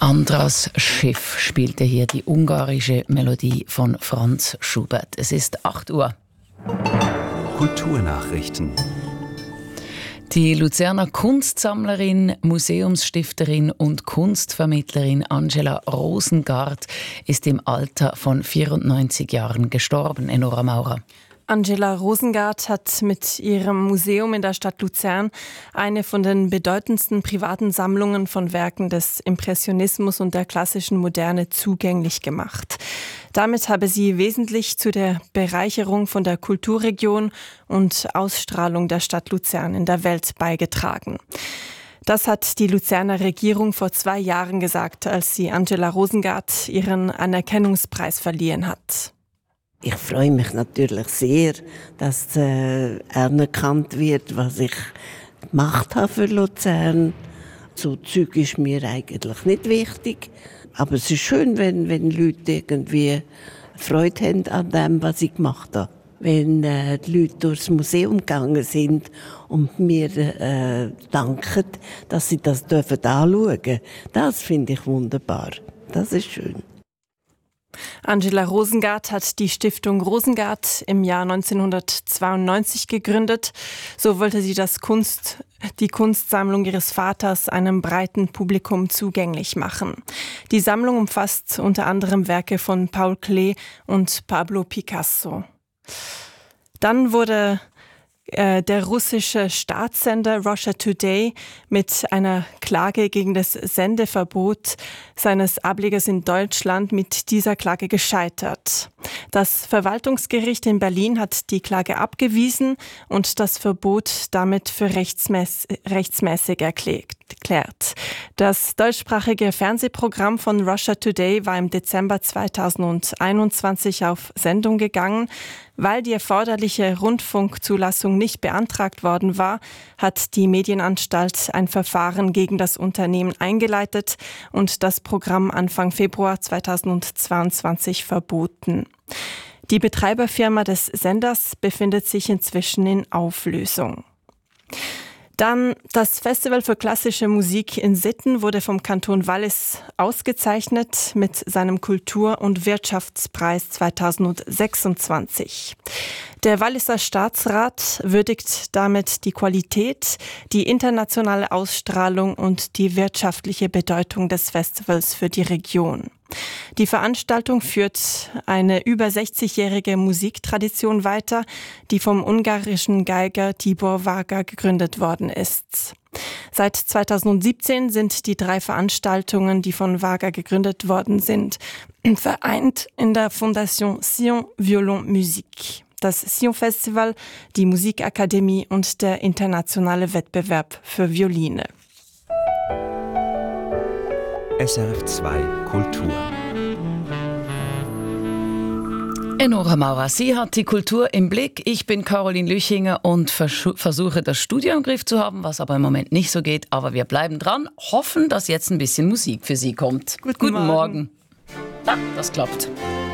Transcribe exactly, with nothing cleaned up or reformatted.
Andras Schiff spielte hier die ungarische Melodie von Franz Schubert. Es ist acht Uhr. Kulturnachrichten. Die Luzerner Kunstsammlerin, Museumsstifterin und Kunstvermittlerin Angela Rosengart ist im Alter von vierundneunzig Jahren gestorben. Enora Maurer. Angela Rosengart hat mit ihrem Museum in der Stadt Luzern eine von den bedeutendsten privaten Sammlungen von Werken des Impressionismus und der klassischen Moderne zugänglich gemacht. Damit habe sie wesentlich zu der Bereicherung von der Kulturregion und Ausstrahlung der Stadt Luzern in der Welt beigetragen. Das hat die Luzerner Regierung vor zwei Jahren gesagt, als sie Angela Rosengart ihren Anerkennungspreis verliehen hat. Ich freue mich natürlich sehr, dass äh, anerkannt wird, was ich gemacht habe für Luzern. So Zeug ist mir eigentlich nicht wichtig. Aber es ist schön, wenn, wenn Leute irgendwie Freude haben an dem, was ich gemacht habe. Wenn äh, die Leute durchs Museum gegangen sind und mir äh, danken, dass sie das dürfen anschauen dürfen. Das finde ich wunderbar. Das ist schön. Angela Rosengart hat die Stiftung Rosengart im Jahr neunzehnhundertzweiundneunzig gegründet. So wollte sie das Kunst, die Kunstsammlung ihres Vaters einem breiten Publikum zugänglich machen. Die Sammlung umfasst unter anderem Werke von Paul Klee und Pablo Picasso. Dann wurde der russische Staatssender Russia Today mit einer Klage gegen das Sendeverbot seines Ablegers in Deutschland mit dieser Klage gescheitert. Das Verwaltungsgericht in Berlin hat die Klage abgewiesen und das Verbot damit für rechtsmäß- rechtsmäßig erklärt. Das deutschsprachige Fernsehprogramm von Russia Today war im Dezember zweitausendeinundzwanzig auf Sendung gegangen. Weil die erforderliche Rundfunkzulassung nicht beantragt worden war, hat die Medienanstalt ein Verfahren gegen das Unternehmen eingeleitet und das Programm Anfang Februar zweitausendzweiundzwanzig verboten. Die Betreiberfirma des Senders befindet sich inzwischen in Auflösung. Dann das Festival für klassische Musik in Sitten wurde vom Kanton Wallis ausgezeichnet mit seinem Kultur- und Wirtschaftspreis zweitausendsechsundzwanzig. Der Walliser Staatsrat würdigt damit die Qualität, die internationale Ausstrahlung und die wirtschaftliche Bedeutung des Festivals für die Region. Die Veranstaltung führt eine über sechzigjährige Musiktradition weiter, die vom ungarischen Geiger Tibor Varga gegründet worden ist. Seit zweitausendsiebzehn sind die drei Veranstaltungen, die von Varga gegründet worden sind, vereint in der Fondation Sion Violon Musique. Das Sion Festival, die Musikakademie und der internationale Wettbewerb für Violine. S R F zwei Kultur. Enora Maurer, sie hat die Kultur im Blick. Ich bin Caroline Lüchinger und vers- versuche das Studio im Griff zu haben, was aber im Moment nicht so geht. Aber wir bleiben dran, hoffen, dass jetzt ein bisschen Musik für Sie kommt. Guten, Guten Morgen. Morgen. Na, das klappt.